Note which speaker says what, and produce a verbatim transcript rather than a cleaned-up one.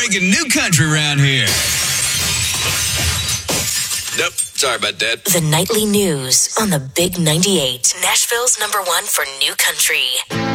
Speaker 1: making new country around here.
Speaker 2: Nope. Sorry about that.
Speaker 3: The nightly news on the Big ninety-eight, Nashville's number one for new country.